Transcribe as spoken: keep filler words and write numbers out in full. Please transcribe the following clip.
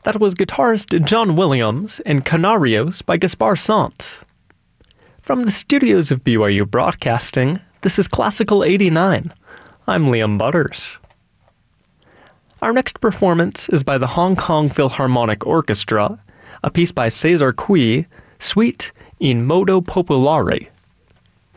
That was guitarist John Williams and Canarios by Gaspar Sant. From the studios of B Y U Broadcasting, this is Classical eighty-nine. I'm Liam Butters. Our next performance is by the Hong Kong Philharmonic Orchestra, a piece by Cesar Cui, Suite in Modo Popolare.